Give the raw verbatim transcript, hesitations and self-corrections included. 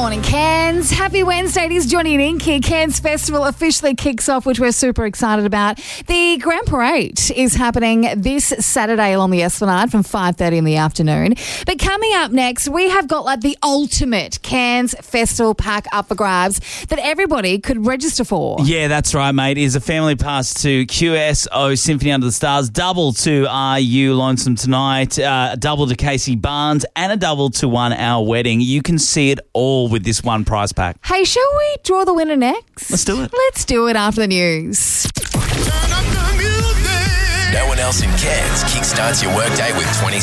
morning, Cairns. Happy Wednesday. It is Johnny and Inky. Cairns Festival officially kicks off, which we're super excited about. The Grand Parade is happening this Saturday along the Esplanade from five thirty in the afternoon. But coming up next, we have got like the ultimate Cairns Festival pack up for grabs that everybody could register for. Yeah, that's right, mate. It is a family pass to Q S O Symphony Under the Stars, double to Are You Lonesome Tonight, uh, double to Casey Barnes, and a double to One Hour Wedding. You can see it all with this one prize pack. Hey, shall we draw the winner next? Let's do it. Let's do it after the news. No one else in Cairns kickstarts your workday with twenty